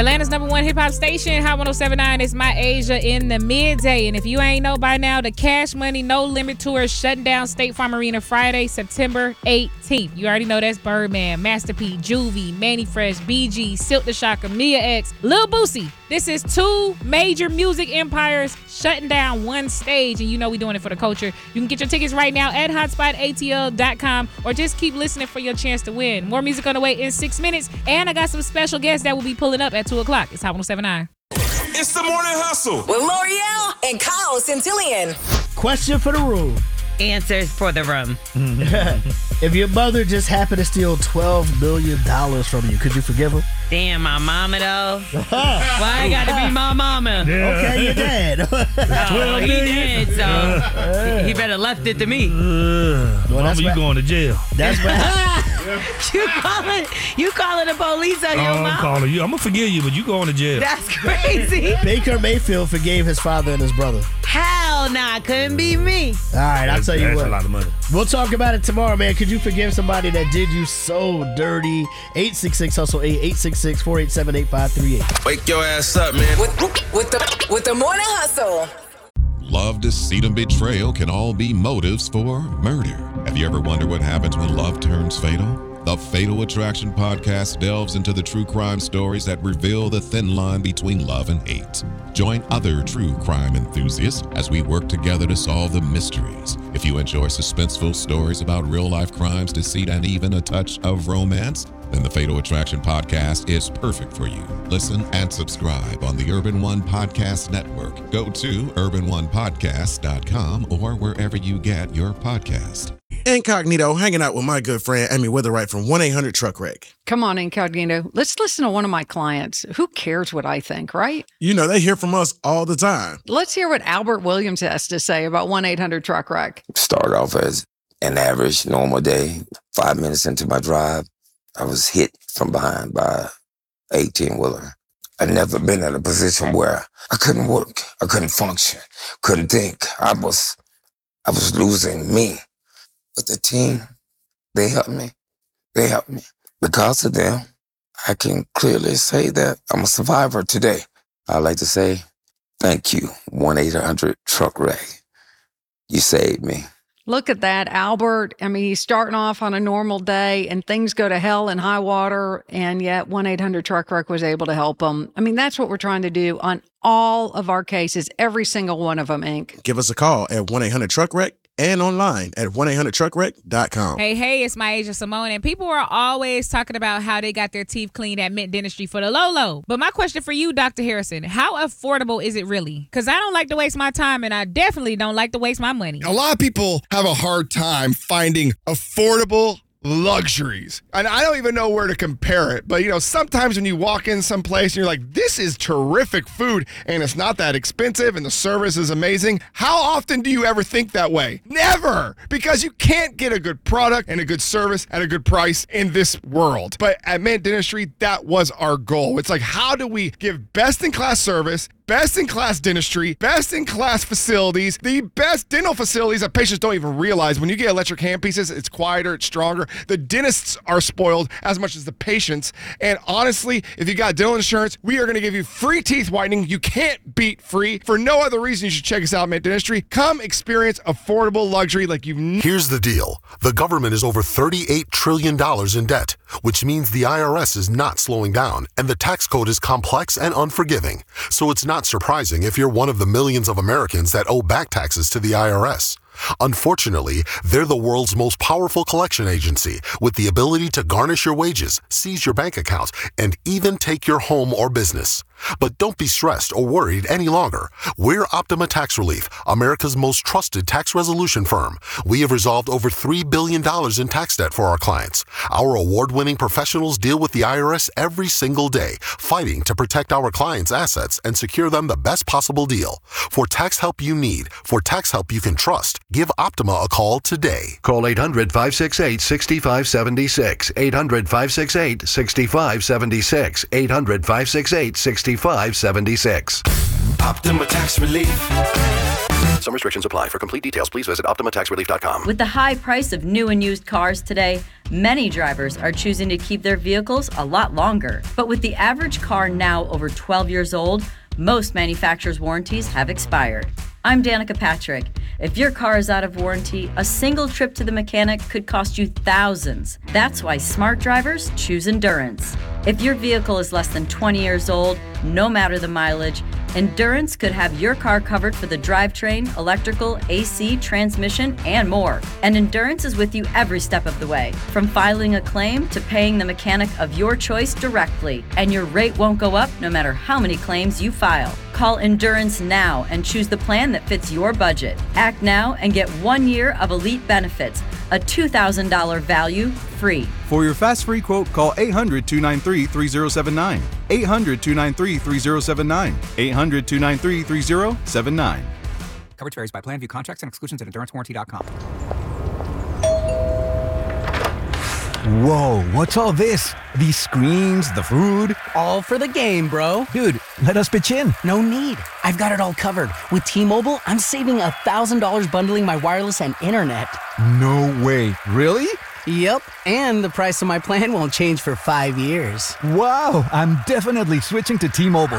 Atlanta's #1 hip-hop station, Hot 107.9. It's My Asia in the midday. And if you ain't know by now, the Cash Money No Limit Tour is shutting down State Farm Arena Friday, September 18th. You already know that's Birdman, Master P, Juvie, Manny Fresh, BG, Silk the Shocker, Mia X, Lil Boosie. This is 2 major music empires shutting down one stage, and you know we doing it for the culture. You can get your tickets right now at hotspotatl.com or just keep listening for your chance to win. More music on the way in 6 minutes, and I got some special guests that will be pulling up at 2 o'clock. It's Hot 107.9. It's the Morning Hustle with L'Oreal and Kyle Centillion. Question for the room. Answers for the room. If your mother just happened to steal $12 million from you, could you forgive her? Damn, my mama, though. Why I gotta be my mama? Yeah. Okay, your dad. Oh, he did, so he better left it to me. Well, that's you going to jail. That's right. You calling the police on your mom? I'm calling you. I'm going to forgive you, but you going to jail. That's crazy. Baker Mayfield forgave his father and his brother. Hell nah, couldn't be me. All right, I'll tell you what. That's a lot of money. We'll talk about it tomorrow, man. Could you forgive somebody that did you so dirty? 866-HUSTLE-8, 866-487-8538. Wake your ass up, man. With the Morning Hustle. Love, deceit, and betrayal can all be motives for murder. Have you ever wondered what happens when love turns fatal? The Fatal Attraction podcast delves into the true crime stories that reveal the thin line between love and hate. Join other true crime enthusiasts as we work together to solve the mysteries. If you enjoy suspenseful stories about real-life crimes, deceit, and even a touch of romance, then the Fatal Attraction podcast is perfect for you. Listen and subscribe on the Urban One Podcast Network. Go to urbanonepodcast.com or wherever you get your podcast. Incognito, hanging out with my good friend Amy Witherwright from 1-800-TRUCK-WRECK. Come on, Incognito. Let's listen to one of my clients. Who cares what I think, right? You know, they hear from us all the time. Let's hear what Albert Williams has to say about 1-800-TRUCK-WRECK. Start off as an average, normal day. 5 minutes into my drive, I was hit from behind by an 18-wheeler. I'd never been in a position where I couldn't work, I couldn't function, couldn't think. I was losing me. But the team, they helped me. They helped me. Because of them, I can clearly say that I'm a survivor today. I'd like to say thank you, 1-800-TRUCK-WRECK. You saved me. Look at that, Albert. I mean, he's starting off on a normal day and things go to hell and high water, and yet 1-800-TRUCK-WRECK was able to help him. I mean, that's what we're trying to do on all of our cases, every single one of them, Inc. Give us a call at 1-800-TRUCK-WRECK and online at 1-800-TRUCK-WRECK.com. Hey, it's my Asia Simone, and people are always talking about how they got their teeth cleaned at Mint Dentistry for the low. But my question for you, Dr. Harrison, how affordable is it really? Because I don't like to waste my time, and I definitely don't like to waste my money. A lot of people have a hard time finding affordable luxuries. And I don't even know where to compare it. But, you know, sometimes when you walk in someplace and you're like, this is terrific food and it's not that expensive and the service is amazing. How often do you ever think that way? Never! Because you can't get a good product and a good service at a good price in this world. But at Mint Dentistry, that was our goal. It's like, how do we give best-in-class service, best-in-class dentistry, best-in-class facilities, the best dental facilities that patients don't even realize. When you get electric handpieces, it's quieter, it's stronger. The dentists are spoiled as much as the patients. And honestly, if you got dental insurance, we are going to give you free teeth whitening. You can't beat free. For no other reason, you should check us out, Mint Dentistry. Come experience affordable luxury like you've Here's the deal. The government is over $38 trillion in debt, which means the IRS is not slowing down, and the tax code is complex and unforgiving. So it's not surprising if you're one of the millions of Americans that owe back taxes to the IRS. Unfortunately, they're the world's most powerful collection agency with the ability to garnish your wages, seize your bank account, and even take your home or business. But don't be stressed or worried any longer. We're Optima Tax Relief, America's most trusted tax resolution firm. We have resolved over $3 billion in tax debt for our clients. Our award-winning professionals deal with the IRS every single day, fighting to protect our clients' assets and secure them the best possible deal. For tax help you need, for tax help you can trust, give Optima a call today. Call 800-568-6576. 800-568-6576. 800-568-6576. Optima Tax Relief. Some restrictions apply. For complete details, please visit OptimaTaxRelief.com. With the high price of new and used cars today, many drivers are choosing to keep their vehicles a lot longer. But with the average car now over 12 years old, most manufacturers' warranties have expired. I'm Danica Patrick. If your car is out of warranty, a single trip to the mechanic could cost you thousands. That's why smart drivers choose Endurance. If your vehicle is less than 20 years old, no matter the mileage, Endurance could have your car covered for the drivetrain, electrical, AC, transmission, and more. And Endurance is with you every step of the way, from filing a claim to paying the mechanic of your choice directly. And your rate won't go up no matter how many claims you file. Call Endurance now and choose the plan that fits your budget. Act now and get 1 year of elite benefits, a $2,000 value free. For your fast free quote, call 800-293-3079. 800-293-3079. 800-293-3079. Coverage varies by plan. View contracts and exclusions at EnduranceWarranty.com. Whoa, what's all this? These screens, the food? All for the game, bro. Dude, let us pitch in. No need. I've got it all covered. With T-Mobile, I'm saving $1,000 bundling my wireless and internet. No way. Really? Yep, and the price of my plan won't change for 5 years. Wow, I'm definitely switching to T-Mobile.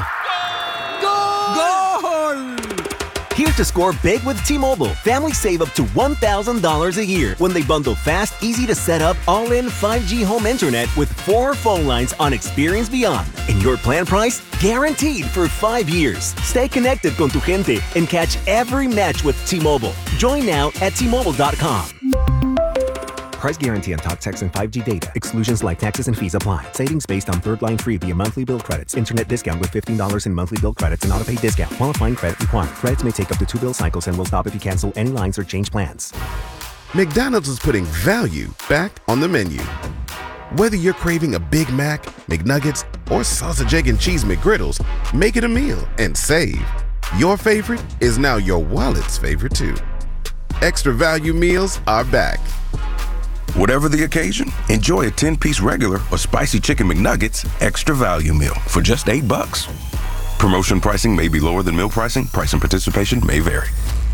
Goal! Here's to score big with T-Mobile. Families save up to $1,000 a year when they bundle fast, easy to set up, all-in 5G home internet with 4 phone lines on Experience Beyond. And your plan price? Guaranteed for 5 years. Stay connected con tu gente and catch every match with T-Mobile. Join now at T-Mobile.com. Price guarantee on talk, text, and 5G data. Exclusions like taxes and fees apply. Savings based on third line free via monthly bill credits. Internet discount with $15 in monthly bill credits and auto-pay discount. Qualifying credit required. Credits may take up to 2 bill cycles and will stop if you cancel any lines or change plans. McDonald's is putting value back on the menu. Whether you're craving a Big Mac, McNuggets, or sausage, egg, and cheese McGriddles, make it a meal and save. Your favorite is now your wallet's favorite too. Extra value meals are back. Whatever the occasion, enjoy a 10-piece regular or spicy chicken McNuggets extra value meal for just $8. Promotion pricing may be lower than meal pricing. Price and participation may vary.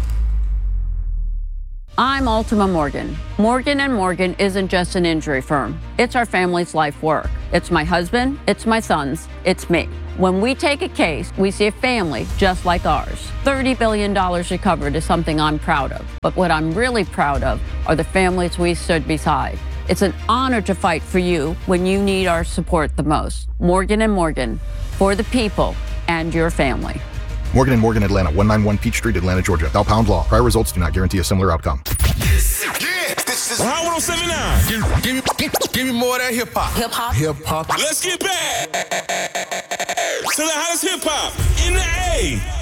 I'm Ultima Morgan. Morgan & Morgan isn't just an injury firm. It's our family's life work. It's my husband, it's my sons, it's me. When we take a case, we see a family just like ours. $30 billion recovered is something I'm proud of. But what I'm really proud of are the families we stood beside. It's an honor to fight for you when you need our support the most. Morgan & Morgan, for the people and your family. Morgan & Morgan, Atlanta, 191 Peachtree, Atlanta, Georgia. Thou Pound Law. Prior results do not guarantee a similar outcome. This is Hot 107.9. Give me more of that hip hop. Hip hop. Hip hop. Let's get back to the hottest hip hop in the A.